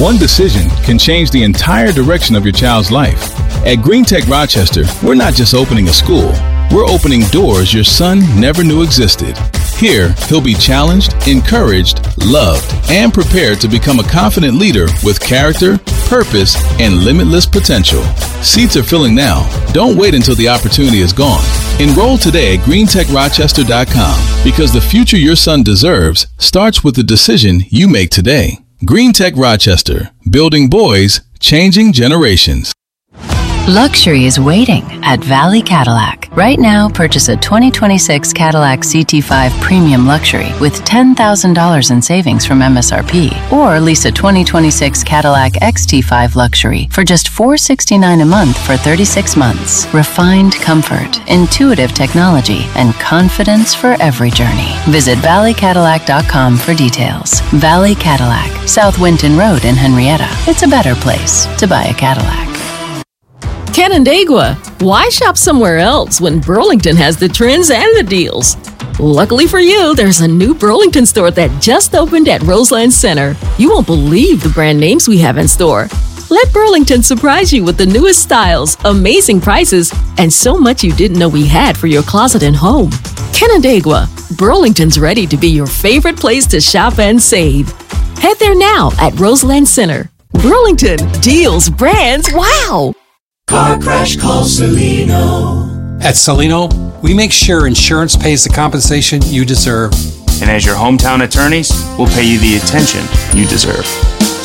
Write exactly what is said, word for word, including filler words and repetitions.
One decision can change the entire direction of your child's life. At Green Tech Rochester, we're not just opening a school. We're opening doors your son never knew existed. Here, he'll be challenged, encouraged, loved, and prepared to become a confident leader with character, purpose, and limitless potential. Seats are filling now. Don't wait until the opportunity is gone. Enroll today at green tech rochester dot com because the future your son deserves starts with the decision you make today. Green Tech Rochester, building boys, changing generations. Luxury is waiting at Valley Cadillac. Right now, purchase a twenty twenty-six Cadillac C T five Premium Luxury with ten thousand dollars in savings from M S R P. Or lease a twenty twenty-six Cadillac X T five Luxury for just four hundred sixty-nine dollars a month for thirty-six months. Refined comfort, intuitive technology, and confidence for every journey. Visit valley cadillac dot com for details. Valley Cadillac, South Winton Road in Henrietta. It's a better place to buy a Cadillac. Canandaigua, why shop somewhere else when Burlington has the trends and the deals? Luckily for you, there's a new Burlington store that just opened at Roseland Center. You won't believe the brand names we have in store. Let Burlington surprise you with the newest styles, amazing prices, and so much you didn't know we had for your closet and home. Canandaigua, Burlington's ready to be your favorite place to shop and save. Head there now at Roseland Center. Burlington, deals, brands, wow! Car crash, call Celino. At Celino, we make sure insurance pays the compensation you deserve. And as your hometown attorneys, we'll pay you the attention you deserve.